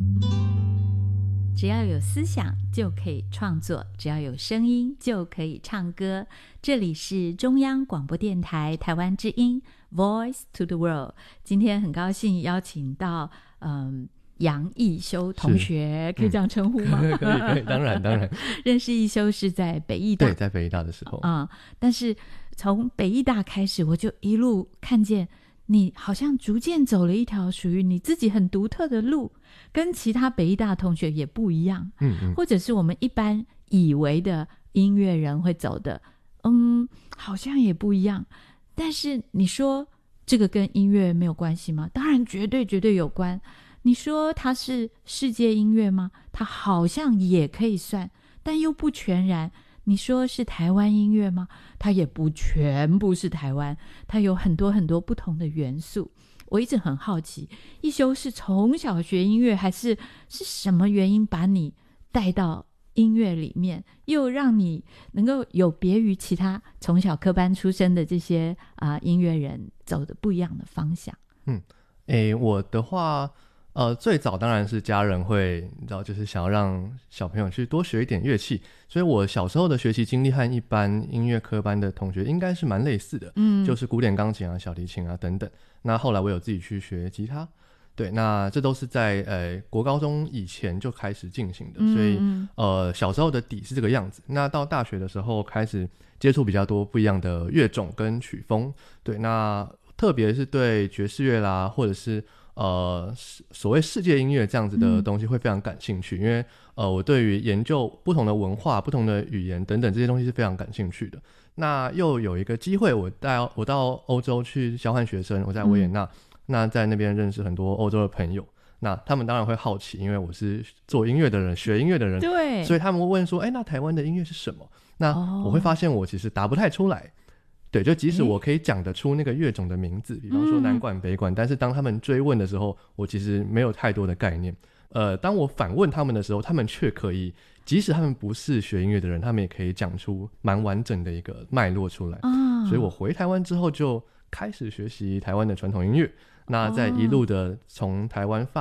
只要有思想就可以创作，只要有声音就可以唱歌。这里是中央广播电台台湾之音 Voice to the World。 今天很高兴邀请到杨义修同学，可以这样称呼吗？ 可以，当然认识义修是在北艺大， 对，在北艺大的时候但是从北艺大开始，我就一路看见你好像逐渐走了一条属于你自己很独特的路，跟其他北艺大同学也不一样，或者是我们一般以为的音乐人会走的，好像也不一样。但是你说这个跟音乐没有关系吗？当然绝对有关。你说它是世界音乐吗？它好像也可以算，但又不全然。你说是台湾音乐吗？它也不全部是台湾，它有很多不同的元素。我一直很好奇，义修是从小学音乐，还是什么原因把你带到音乐里面，又让你能够有别于其他从小科班出身的这些音乐人走的不一样的方向？ 我的话最早当然是家人会，你知道，就是想要让小朋友去多学一点乐器，所以我小时候的学习经历和一般音乐科班的同学应该是蛮类似的，就是古典钢琴啊、小提琴啊等等。那后来我有自己去学吉他，对，那这都是在国高中以前就开始进行的，所以小时候的底是这个样子。那到大学的时候开始接触比较多不一样的乐种跟曲风，对，那特别是对爵士乐啦，或者是所谓世界音乐这样子的东西会非常感兴趣，因为我对于研究不同的文化、不同的语言等等这些东西是非常感兴趣的。那又有一个机会，我到欧洲去交换学生，我在维也纳，那在那边认识很多欧洲的朋友，那他们当然会好奇，因为我是做音乐的人、学音乐的人， 对， 所以他们会问说，那台湾的音乐是什么？那我会发现我其实答不太出来。对，就即使我可以讲得出那个乐种的名字，比方说南管北管，但是当他们追问的时候，我其实没有太多的概念。当我反问他们的时候，他们却可以，即使他们不是学音乐的人，他们也可以讲出蛮完整的一个脉络出来。所以我回台湾之后就开始学习台湾的传统音乐，那在一路的从台湾